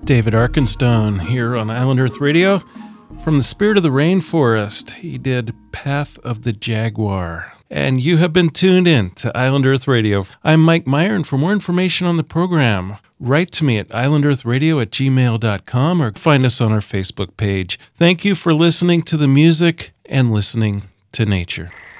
David Arkenstone here on Island Earth Radio. From the Spirit of the Rainforest, he did Path of the Jaguar. And you have been tuned in to Island Earth Radio. I'm Mike Meyer, and for more information on the program, write to me at islandearthradio@gmail.com or find us on our Facebook page. Thank you for listening to the music and listening to nature.